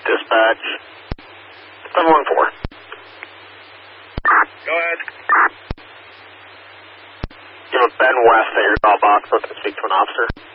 dispatch. 714. Go ahead. You have Ben West at your call box looking to speak to an officer.